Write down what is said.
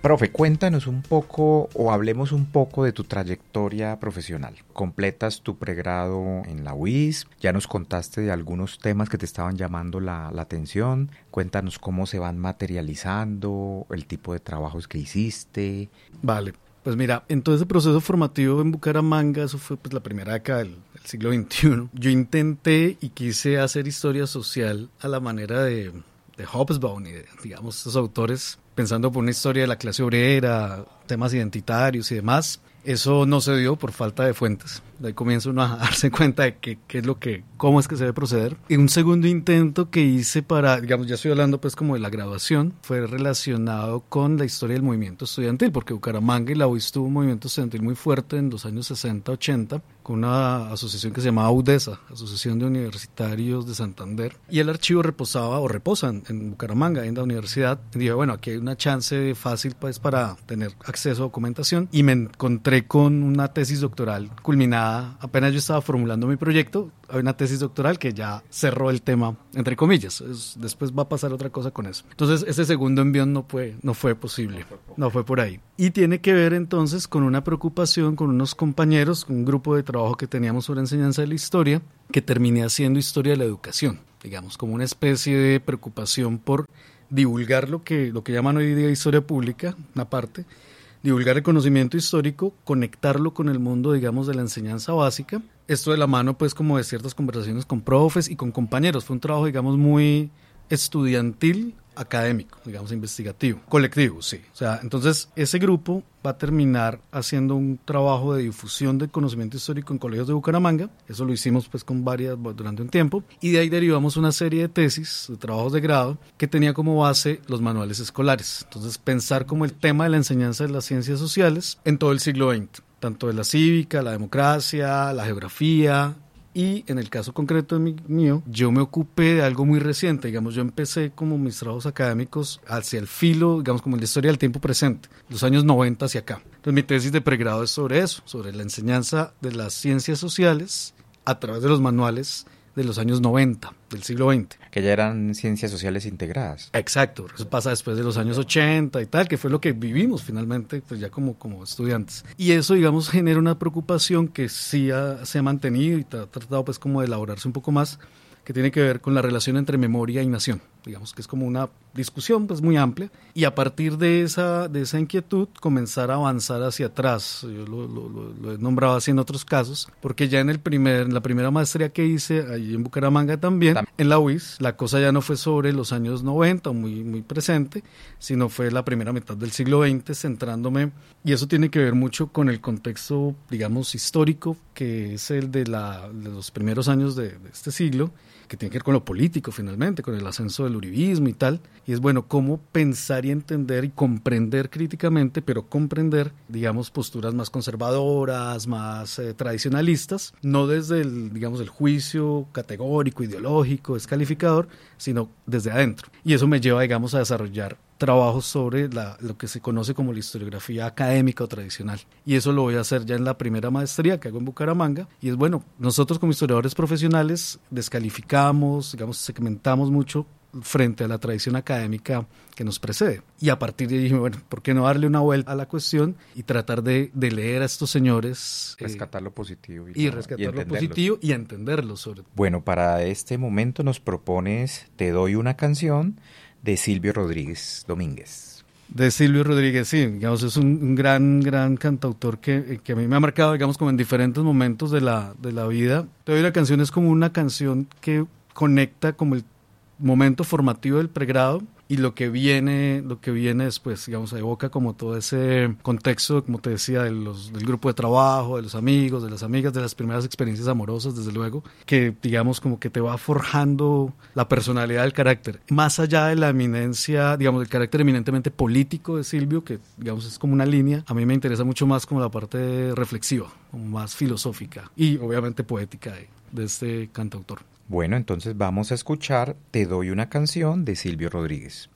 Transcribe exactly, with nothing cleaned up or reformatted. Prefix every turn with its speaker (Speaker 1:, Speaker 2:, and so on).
Speaker 1: Profe, cuéntanos un poco o hablemos un poco de tu trayectoria profesional. Completas tu pregrado en la U I S, ya nos contaste de algunos temas que te estaban llamando la, la atención. Cuéntanos cómo se van materializando, el tipo de trabajos que hiciste.
Speaker 2: Vale, pues mira, en todo ese proceso formativo en Bucaramanga, eso fue pues la primera década del, del siglo veintiuno, yo intenté y quise hacer historia social a la manera de, de Hobsbawm y de, digamos, esos autores, pensando por una historia de la clase obrera, temas identitarios y demás. Eso no se dio por falta de fuentes. De ahí comienza uno a darse cuenta de qué es lo que, cómo es que se debe proceder. Y un segundo intento que hice para, digamos, ya estoy hablando pues como de la graduación, fue relacionado con la historia del movimiento estudiantil, porque Bucaramanga y la U I S tuvo un movimiento estudiantil muy fuerte en los años sesenta, ochenta, con una asociación que se llamaba UDESA, Asociación de Universitarios de Santander, y el archivo reposaba o reposa en, en Bucaramanga, en la universidad. Y dije, bueno, aquí hay una chance fácil pues para tener acceso a documentación, y me encontré con una tesis doctoral culminada. Apenas yo estaba formulando mi proyecto, hay una tesis doctoral que ya cerró el tema, entre comillas. Es, después va a pasar otra cosa con eso. Entonces, ese segundo envión no fue, no fue posible, no fue, no fue por ahí. Y tiene que ver entonces con una preocupación con unos compañeros, un grupo de trabajo que teníamos sobre enseñanza de la historia, que terminé haciendo historia de la educación, digamos, como una especie de preocupación por divulgar lo que, lo que llaman hoy día historia pública, una parte, divulgar el conocimiento histórico, conectarlo con el mundo, digamos, de la enseñanza básica. Esto de la mano, pues, como de ciertas conversaciones con profes y con compañeros. Fue un trabajo, digamos, muy estudiantil, académico, digamos, investigativo, colectivo, sí. O sea, entonces, ese grupo va a terminar haciendo un trabajo de difusión del conocimiento histórico en colegios de Bucaramanga. Eso lo hicimos, pues, con varias, durante un tiempo. Y de ahí derivamos una serie de tesis, de trabajos de grado, que tenía como base los manuales escolares. Entonces, pensar como el tema de la enseñanza de las ciencias sociales en todo el siglo veinte. Tanto de la cívica, la democracia, la geografía. Y en el caso concreto de mío, yo me ocupé de algo muy reciente, digamos, yo empecé como mis trabajos académicos hacia el filo, digamos, como en la historia del tiempo presente, los años noventa hacia acá. Entonces mi tesis de pregrado es sobre eso, sobre la enseñanza de las ciencias sociales a través de los manuales de los años noventa, del siglo veinte.
Speaker 1: Que ya eran ciencias sociales integradas.
Speaker 2: Exacto, eso pasa después de los años ochenta y tal, que fue lo que vivimos finalmente, pues ya como, como estudiantes. Y eso, digamos, genera una preocupación que sí ha, se ha mantenido y ha tratado pues como de elaborarse un poco más, que tiene que ver con la relación entre memoria y nación. Digamos que es como una discusión pues muy amplia, y a partir de esa, de esa inquietud comenzar a avanzar hacia atrás. Yo lo, lo, lo, lo he nombrado así en otros casos, porque ya en, el primer, en la primera maestría que hice, allí en Bucaramanga también, también, en la U I S, la cosa ya no fue sobre los años noventa, muy, muy presente, sino fue la primera mitad del siglo veinte, centrándome, y eso tiene que ver mucho con el contexto, digamos, histórico, que es el de, la, de los primeros años de, de este siglo, que tiene que ver con lo político finalmente, con el ascenso del uribismo y tal, y es bueno cómo pensar y entender y comprender críticamente, pero comprender, digamos, posturas más conservadoras, más eh, tradicionalistas, no desde el, digamos, el juicio categórico, ideológico, descalificador, sino desde adentro. Y eso me lleva, digamos, a desarrollar trabajos sobre la, lo que se conoce como la historiografía académica o tradicional. Y eso lo voy a hacer ya en la primera maestría que hago en Bucaramanga. Y es bueno, nosotros como historiadores profesionales descalificamos, digamos, segmentamos mucho frente a la tradición académica que nos precede. Y a partir de ahí dije, bueno, ¿por qué no darle una vuelta a la cuestión y tratar de, de leer a estos señores?
Speaker 1: Rescatar eh, lo positivo.
Speaker 2: Y, y rescatar y lo positivo y entenderlo sobre todo.
Speaker 1: Bueno, para este momento nos propones Te doy una canción de Silvio Rodríguez Domínguez.
Speaker 2: De Silvio Rodríguez, sí, digamos, es un, un gran, gran cantautor que, que a mí me ha marcado, digamos, como en diferentes momentos de la, de la vida. Te doy una canción, es como una canción que conecta como el momento formativo del pregrado y lo que viene, lo que viene después, digamos, evoca como todo ese contexto, como te decía, de los, del grupo de trabajo, de los amigos, de las amigas, de las primeras experiencias amorosas, desde luego, que digamos como que te va forjando la personalidad del carácter. Más allá de la eminencia, digamos, del carácter eminentemente político de Silvio, que digamos es como una línea, a mí me interesa mucho más como la parte reflexiva, como más filosófica y obviamente poética de, de este cantautor.
Speaker 1: Bueno, entonces vamos a escuchar Te doy una canción de Silvio Rodríguez.